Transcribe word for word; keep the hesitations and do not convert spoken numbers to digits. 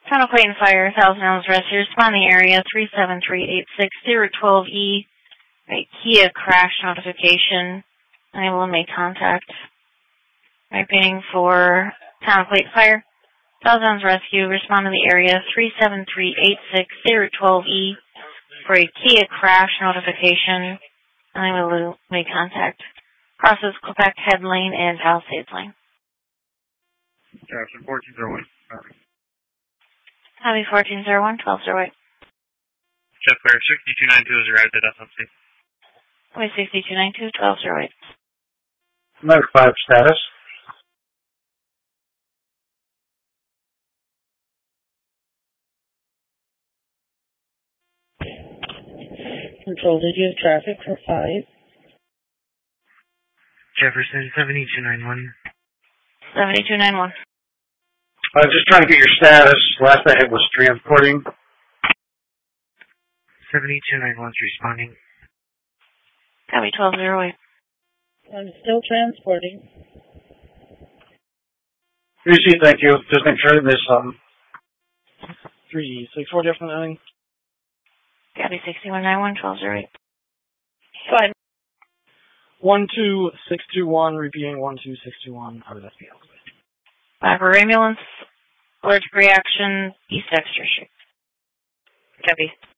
Town of Clayton Fire, Thousand Elms Rescue, responding area three seven three eight six zero one two E. Right, Kia crash notification. Unable to make contact. Repeating for Town of Clayton Fire, Thousand Elms Rescue, respond to the area three seven three eight six zero one two E for a Kia crash notification. Unable to make contact. Crosses Quebec Head Lane and Palisades Lane. Captain fourteen oh one. Copy fourteen oh one, twelve oh eight. Jetfire sixty-two ninety-two has arrived at S M C. Copy sixty-two ninety-two, twelve oh eight. Number five status. Control, did you have traffic for five? Jefferson seventy-two ninety-one. seventy-two ninety-one. I was just trying to get your status. Last I had was transporting. seventy-two ninety-one is responding. Copy twelve oh eight. I'm still transporting. Receipt, thank you. Just make sure I missed something. three six four, definitely. Copy sixty-one ninety-one, twelve oh eight. Five. one two six two one, repeating one two six two one, out of S P L. Viper ambulance, allergic reaction, East Exeter Street. Copy.